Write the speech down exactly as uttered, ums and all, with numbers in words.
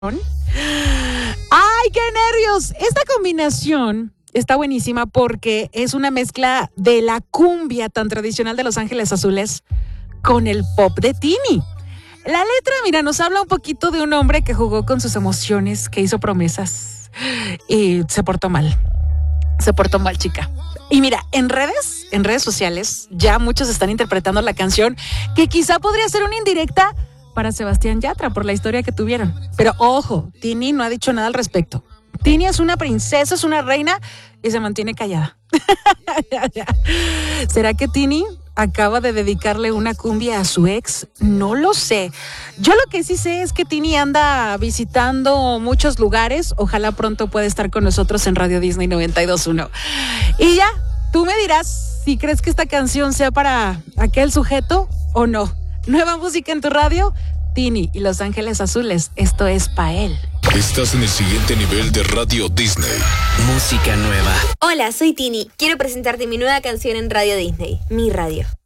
¡Ay, qué nervios! Esta combinación está buenísima porque es una mezcla de la cumbia tan tradicional de Los Ángeles Azules con el pop de Tini. La letra, mira, nos habla un poquito de un hombre que jugó con sus emociones, que hizo promesas y se portó mal. Se portó mal, chica. Y mira, en redes, en redes sociales, ya muchos están interpretando la canción que quizá podría ser una indirecta para Sebastián Yatra por la historia que tuvieron. Pero ojo, Tini no ha dicho nada al respecto. Tini es una princesa, es una reina y se mantiene callada. ¿Será que Tini acaba de dedicarle una cumbia a su ex? No lo sé. Yo lo que sí sé es que Tini anda visitando muchos lugares. Ojalá pronto pueda estar con nosotros en Radio Disney noventa y dos punto uno. Y ya, tú me dirás si crees que esta canción sea para aquel sujeto o no. Nueva música en tu radio, Tini y Los Ángeles Azules. Esto es pa' él. Estás en el siguiente nivel de Radio Disney. Música nueva. Hola, soy Tini. Quiero presentarte mi nueva canción en Radio Disney, mi radio.